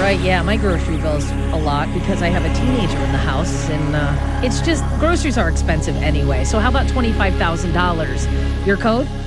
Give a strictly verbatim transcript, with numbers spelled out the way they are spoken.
Right, yeah, my grocery bill's a lot because I have a teenager in the house, and uh, it's just, groceries are expensive anyway. So how about twenty-five thousand dollars? Your code?